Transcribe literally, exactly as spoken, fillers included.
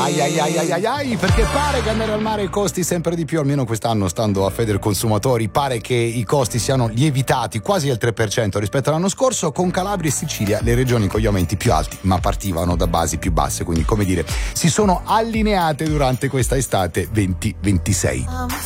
Ai ai ai ai ai ai, perché pare che andare al mare costi sempre di più, almeno quest'anno, stando a Federconsumatori, pare che i costi siano lievitati quasi al tre per cento rispetto all'anno scorso, con Calabria e Sicilia le regioni con gli aumenti più alti, ma partivano da basi più basse, quindi come dire, si sono allineate durante questa estate venti ventisei.